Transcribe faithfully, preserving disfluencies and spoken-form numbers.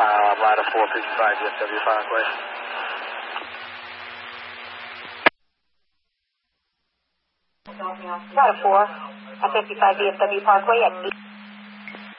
uh, ladder four fifty-five D F W Parkway. Ladder four, fifty-five D F W Parkway at